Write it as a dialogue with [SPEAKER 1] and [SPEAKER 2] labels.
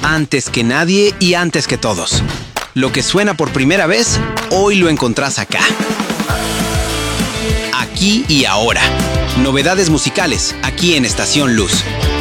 [SPEAKER 1] Antes que nadie y antes que todos. Lo que suena por primera vez, hoy lo encontrás acá. Aquí y ahora. Novedades musicales, aquí en Estación Luz.